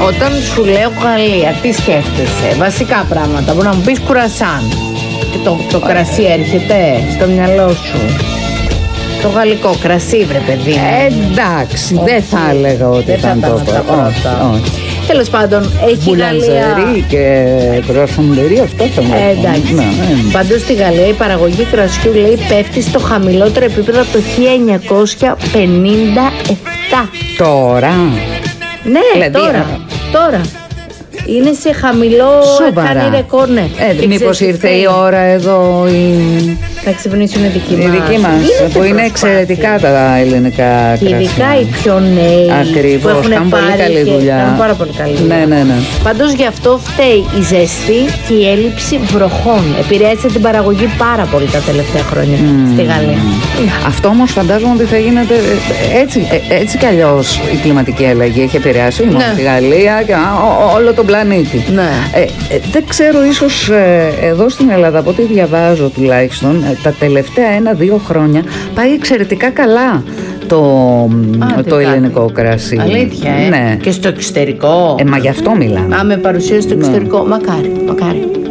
Όταν σου λέω Γαλλία, τι σκέφτεσαι? Βασικά πράγματα. Μπορεί να μου πεις κουρασάν. Και το κρασί έρχεται στο μυαλό σου. Το γαλλικό κρασί, βρε παιδί. Εντάξει, δεν θα έλεγα ότι ήταν το πρώτο. Τέλος πάντων, έχει η Γαλλία. Και κρασοντερί, αυτό θα μου πει. Εντάξει. Πάντως στη Γαλλία η παραγωγή κρασιού, λέει, πέφτει στο χαμηλότερο επίπεδο από το 1957. Τώρα. Ναι, δηλαδή, τώρα. Είναι σε χαμηλό. Σοβαρά. Κάνει ρεκόρ, ναι. Μήπως ήρθε η ώρα εδώ θα ξυπνήσουν οι δικοί μας. Οι δικοί μας, που είναι εξαιρετικά τα ελληνικά κρασιά. Και ειδικά οι πιο νέοι. Ακριβώς, που έχουν κάνουν πολύ καλή δουλειά. Κάνουν πάρα πολύ καλή δουλειά. Ναι. Πάντως γι' αυτό φταίει η ζέστη και η έλλειψη βροχών. Επηρέασε την παραγωγή πάρα πολύ τα τελευταία χρόνια στη Γαλλία. Αυτό όμως φαντάζομαι ότι θα γίνεται έτσι κι αλλιώς. Η κλιματική αλλαγή έχει επηρεάσει μόνο τη Γαλλία και όλο τον πλανήτη. Ναι. Δεν ξέρω, ίσως εδώ στην Ελλάδα, από ό,τι διαβάζω τουλάχιστον, τα τελευταία 1-2 χρόνια πάει εξαιρετικά καλά το ελληνικό κρασί. Αλήθεια, Ναι. Και στο εξωτερικό. Μα γι' αυτό μιλάμε. Με παρουσία στο εξωτερικό. Μακάρι.